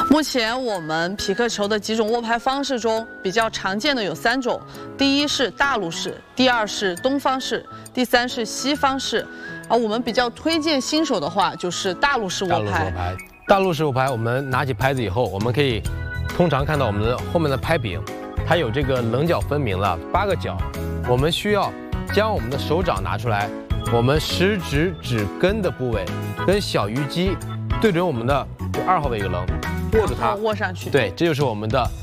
目前我们匹克球的几种握拍方式中，比较常见的有3种，第一是大陆式，第二是东方式，第三是西方式。我们比较推荐新手的话，就是大陆式握拍。 大陆式握拍，我们拿起拍子以后，我们可以通常看到我们的后面的拍柄，它有这个棱角分明了8个角。我们需要将我们的手掌拿出来，我们食指指根的部位跟小鱼肌对准我们的2号位一个棱。握住它， 握上去。 对，这就是我们的